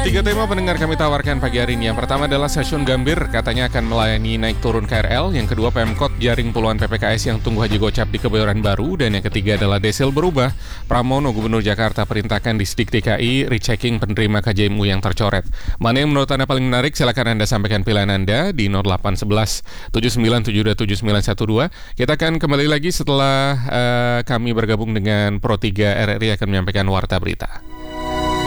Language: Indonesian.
Tiga tema pendengar kami tawarkan pagi hari ini. Yang pertama adalah Stasiun Gambir katanya akan melayani naik turun KRL. Yang kedua, Pemkot jaring puluhan PPKS yang tunggu haji gocap di Kebayoran Baru. Dan yang ketiga adalah Desil berubah. Pramono, Gubernur Jakarta, perintahkan Disdik DKI rechecking penerima KJMU yang tercoret. Mana yang menurut Anda paling menarik? Silakan Anda sampaikan pilihan Anda di 0811 7972 7912. Kita akan kembali lagi setelah kami bergabung dengan Pro 3 RRI akan menyampaikan Warta Berita.